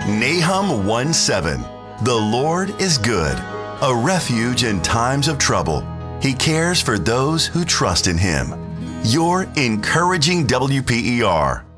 Nahum 1:7. The Lord is good, a refuge in times of trouble. He cares for those who trust in Him. Your encouraging WPER.